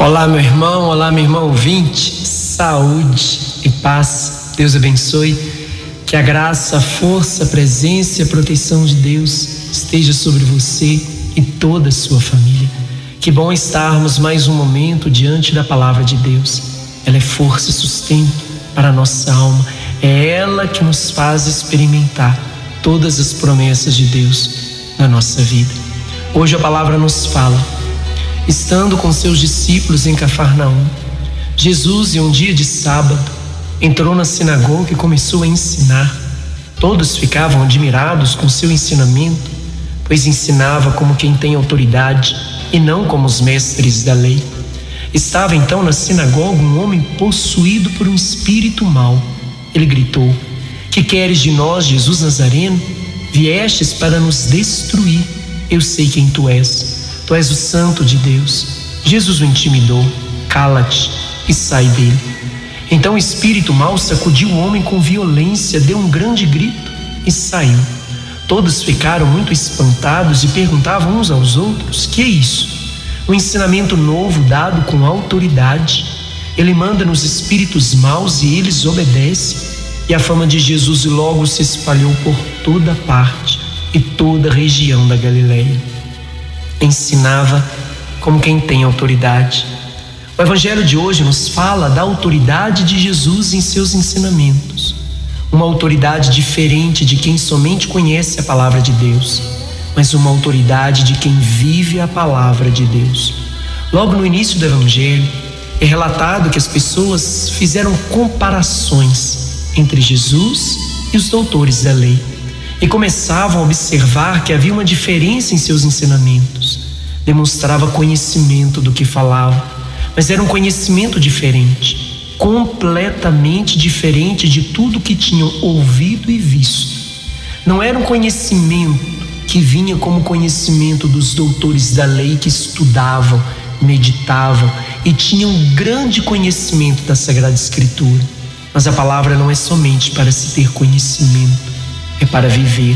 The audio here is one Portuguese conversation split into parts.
Olá, meu irmão, olá, minha irmã ouvinte, saúde e paz. Deus abençoe, que a graça, a força, a presença e a proteção de Deus esteja sobre você e toda a sua família. Que bom estarmos mais um momento diante da palavra de Deus. Ela é força e sustento para a nossa alma. É ela que nos faz experimentar todas as promessas de Deus na nossa vida. Hoje a palavra nos fala: estando com seus discípulos em Cafarnaum, Jesus, em um dia de sábado, entrou na sinagoga e começou a ensinar. Todos ficavam admirados com seu ensinamento, pois ensinava como quem tem autoridade e não como os mestres da lei. Estava então na sinagoga um homem possuído por um espírito mau. Ele gritou: que queres de nós, Jesus Nazareno? Viestes para nos destruir. Eu sei quem tu és. Tu és o Santo de Deus. Jesus o intimidou: cala-te e sai dele. Então o espírito mau sacudiu o homem com violência, deu um grande grito e saiu. Todos ficaram muito espantados e perguntavam uns aos outros: que é isso? Um ensinamento novo dado com autoridade. Ele manda nos espíritos maus e eles obedecem. E a fama de Jesus logo se espalhou por toda parte e toda a região da Galileia. Ensinava como quem tem autoridade. O evangelho de hoje nos fala da autoridade de Jesus em seus ensinamentos. Uma autoridade diferente de quem somente conhece a palavra de Deus, mas uma autoridade de quem vive a palavra de Deus. Logo no início do evangelho, é relatado que as pessoas fizeram comparações entre Jesus e os doutores da lei e começavam a observar que havia uma diferença em seus ensinamentos. Demonstrava conhecimento do que falava, mas era um conhecimento diferente, completamente diferente de tudo que tinham ouvido e visto. Não era um conhecimento que vinha como conhecimento dos doutores da lei que estudavam, meditavam e tinham um grande conhecimento da Sagrada Escritura. Mas a palavra não é somente para se ter conhecimento, é para viver.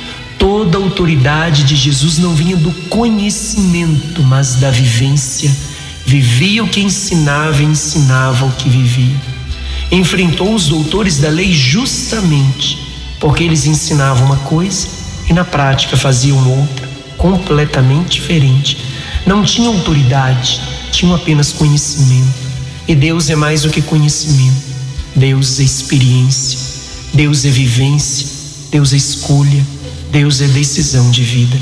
Toda a autoridade de Jesus não vinha do conhecimento, mas da vivência. Vivia o que ensinava e ensinava o que vivia. Enfrentou os doutores da lei justamente porque eles ensinavam uma coisa e na prática faziam outra, completamente diferente. Não tinham autoridade, tinham apenas conhecimento. E Deus é mais do que conhecimento. Deus é experiência, Deus é vivência, Deus é escolha, Deus é decisão de vida.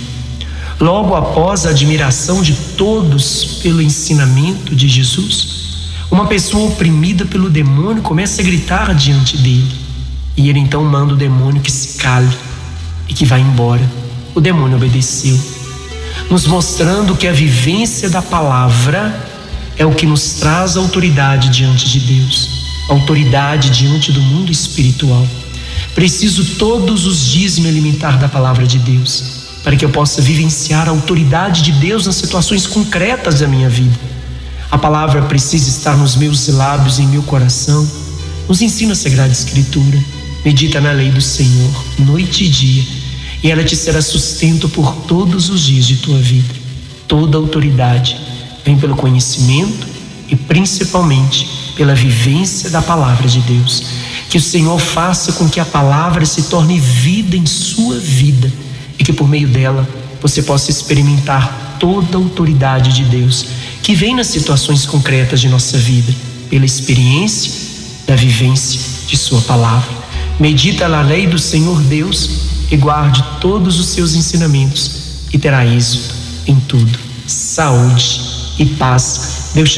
Logo após a admiração de todos pelo ensinamento de Jesus, uma pessoa oprimida pelo demônio começa a gritar diante dele. E ele então manda o demônio que se cale e que vá embora. O demônio obedeceu, nos mostrando que a vivência da palavra é o que nos traz autoridade diante de Deus, autoridade diante do mundo espiritual. Preciso todos os dias me alimentar da palavra de Deus, para que eu possa vivenciar a autoridade de Deus nas situações concretas da minha vida. A palavra precisa estar nos meus lábios e em meu coração. Nos ensina a Sagrada Escritura. Medita na lei do Senhor, noite e dia, e ela te será sustento por todos os dias de tua vida. Toda autoridade vem pelo conhecimento e principalmente pela vivência da palavra de Deus. Que o Senhor faça com que a palavra se torne vida em sua vida e que por meio dela você possa experimentar toda a autoridade de Deus que vem nas situações concretas de nossa vida, pela experiência da vivência de sua palavra. Medita na lei do Senhor Deus e guarde todos os seus ensinamentos e terá êxito em tudo. Saúde e paz